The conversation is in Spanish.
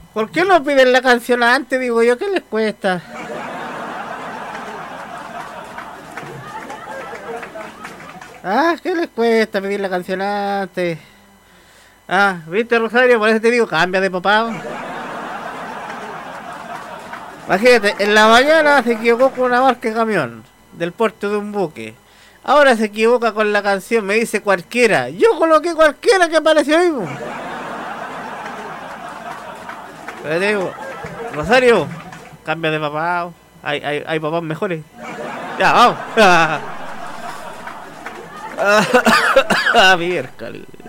¿Por qué no piden la canción antes? Digo yo, ¿qué les cuesta? Ah, ¿qué les cuesta pedir la canción antes? Ah, ¿viste, Rosario? Por eso te digo, cambia de papá. Imagínate, en la mañana se equivocó con una marca de camión del puerto de un buque. Ahora se equivoca con la canción, me dice cualquiera. Yo coloqué cualquiera que apareció ahí. Pero te digo, Rosario, cambia de papá. Hay papás mejores. Ya, vamos. Ah, miércoles.